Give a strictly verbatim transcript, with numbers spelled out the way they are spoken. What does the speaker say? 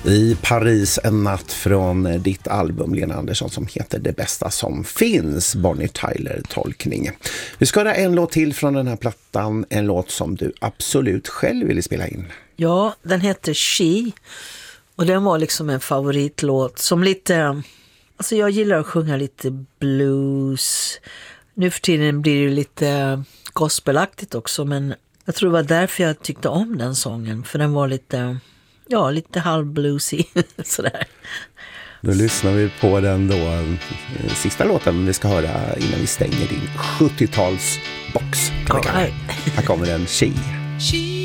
I Paris en natt från ditt album, Lena Andersson, som heter Det bästa som finns, Bonnie Tyler-tolkning. Vi ska höra en låt till från den här plattan, en låt som du absolut själv ville spela in. Ja, den heter She och den var liksom en favoritlåt som lite, alltså jag gillar att sjunga lite blues. Nu för tiden blir det lite gospelaktigt också, men jag tror det var därför jag tyckte om den sången, för den var lite, ja, lite halvbluesy sådär. Då lyssnar vi på den då, sista låten vi ska höra innan vi stänger din sjuttiotalsbox. Ja, här kommer den, She. She